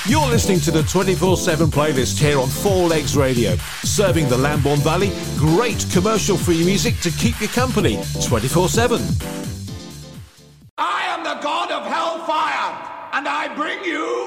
You're listening to the 24/7 playlist here on Four Legs Radio, serving the Lambourne Valley. Great commercial-free music to keep you company 24/7. I am the god of hellfire, and I bring you